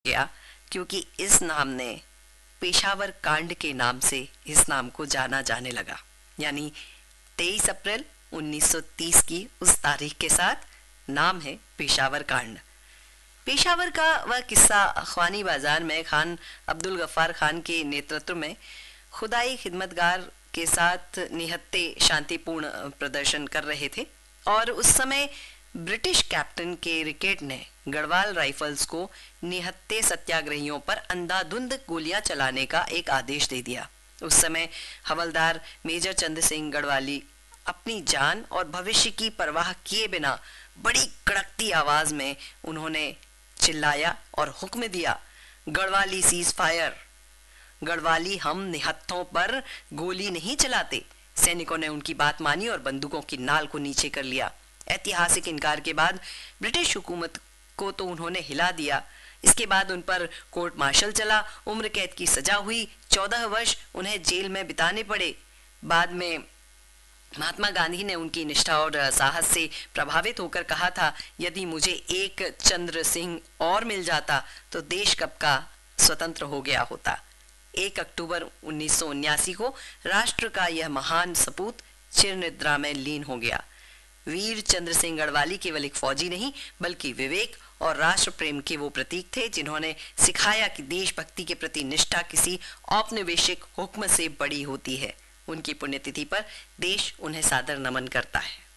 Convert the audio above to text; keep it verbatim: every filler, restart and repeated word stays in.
गया क्योंकि इस नाम ने पेशावर कांड के नाम से इस नाम को जाना जाने लगा। यानी तेईस अप्रैल उन्नीस सौ तीस की उस तारीख के साथ नाम है पेशावर कांड। पेशावर का वह किस्सा ख्वानी बाजार में खान अब्दुल गफ्फार खान के नेतृत्व में खुदाई खिदमतगार के साथ निहत्ते शांतिपूर्ण प्रदर्शन कर रहे थे और उस समय ब्रिटिश कैप्टन के रिकेट ने गढ़वाल राइफल्स को निहत्ते सत्याग्रहियों पर अंधाधुंध गोलियां चलाने का एक आदेश दे दिया। उस समय हवलदार मेजर चंद सिंह गढ़वाली अपनी जान और भविष्य की परवाह किए बिना बड़ी कड़कती आवाज में उन्होंने चिल्लाया और हुक्म दिया, गढ़वाली सीज फायर। गढ़वाली हम निहत्तों पर गोली नहीं चलाते। सैनिकों ने उनकी बात मानी और बंदूकों की नाल को नीचे कर लिया। ऐतिहासिक इनकार के बाद ब्रिटिश हुकूमत को तो उन्होंने हिला दिया। इसके बाद उन पर कोर्ट मार्शल चला, उम्र कैद की सजा हुई, चौदह वर्ष उन्हें जेल में बिताने पड़े। बाद में महात्मा गांधी ने उनकी निष्ठा और साहस से प्रभावित होकर कहा था, यदि मुझे एक चंद्र सिंह और मिल जाता तो देश कब का स्वतंत्र हो गया होता। एक अक्टूबर उन्नीस सौ उन्यासी को राष्ट्र का यह महान सपूत चिर निद्रा में लीन हो गया। वीर चंद्र सिंह गढ़वाली केवल एक फौजी नहीं बल्कि विवेक और राष्ट्र प्रेम के वो प्रतीक थे जिन्होंने सिखाया कि देशभक्ति के प्रति निष्ठा किसी औपनिवेशिक हुक्म से बड़ी होती है। उनकी पुण्यतिथि पर देश उन्हें सादर नमन करता है।